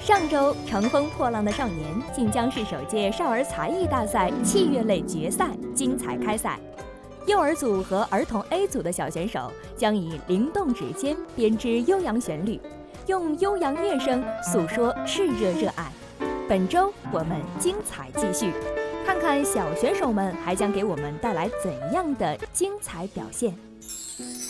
上周，乘风破浪的少年晋江市首届少儿才艺大赛器乐类决赛精彩开赛。幼儿组和儿童 A 组的小选手将以灵动指尖编织悠扬旋律，用悠扬乐声诉说炽热热爱。本周我们精彩继续，看看小选手们还将给我们带来怎样的精彩表现。